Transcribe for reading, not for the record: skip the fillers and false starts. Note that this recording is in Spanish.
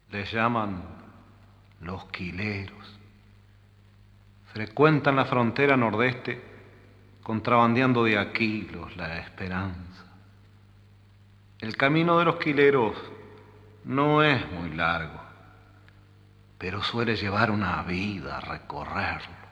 Les llaman los quileros. Frecuentan la frontera nordeste, contrabandeando de Aquilos la esperanza. El camino de los quileros no es muy largo, pero suele llevar una vida recorrerlo.